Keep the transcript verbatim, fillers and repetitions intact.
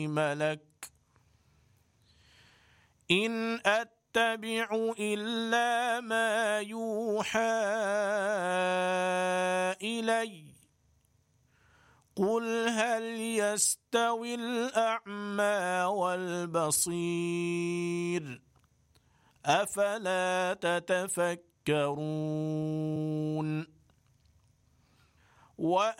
ملك إن أتبع إلا ما يوحى إلي قل هل يستوي الأعمى والبصير أفلا تتفكرون